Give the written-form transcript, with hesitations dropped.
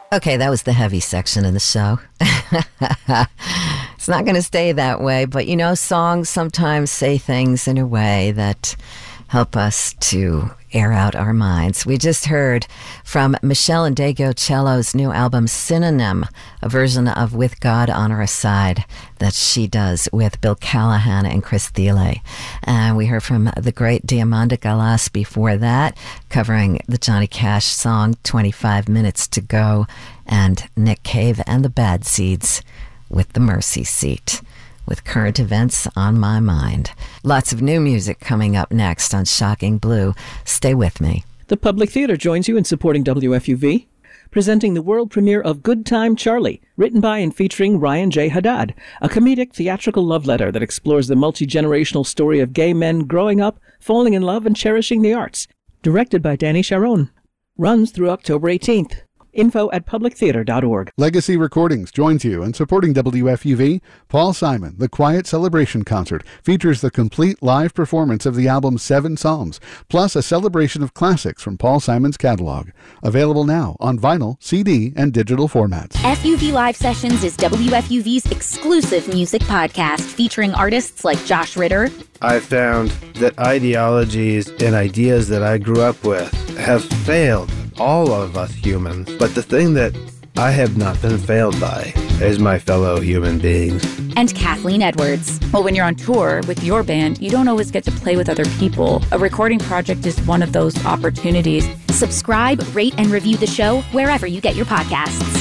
Okay, that was the heavy section of the show. It's not going to stay that way, but you know, songs sometimes say things in a way that help us to air out our minds. We just heard from Meshell Ndegeocello's new album, Synonym, a version of With God on Our Side that she does with Bill Callahan and Chris Thiele. And we heard from the great Diamanda Galas before that, covering the Johnny Cash song, 25 Minutes to Go, and Nick Cave and the Bad Seeds with The Mercy Seat, with current events on my mind. Lots of new music coming up next on Shocking Blue. Stay with me. The Public Theater joins you in supporting WFUV, presenting the world premiere of Good Time Charlie, written by and featuring Ryan J. Haddad, a comedic theatrical love letter that explores the multi-generational story of gay men growing up, falling in love, and cherishing the arts. Directed by Danny Sharon. Runs through October 18th. Info at publictheater.org. Legacy Recordings joins you in supporting WFUV. Paul Simon, The Quiet Celebration Concert, features the complete live performance of the album 7 Psalms, plus a celebration of classics from Paul Simon's catalog. Available now on vinyl, CD, and digital formats. FUV Live Sessions is WFUV's exclusive music podcast featuring artists like Josh Ritter. I found that ideologies and ideas that I grew up with have failed all of us humans, but the thing that I have not been failed by is my fellow human beings. And Kathleen Edwards. Well, when you're on tour with your band, you don't always get to play with other people. A recording project is one of those opportunities. Subscribe, rate, and review the show wherever you get your podcasts.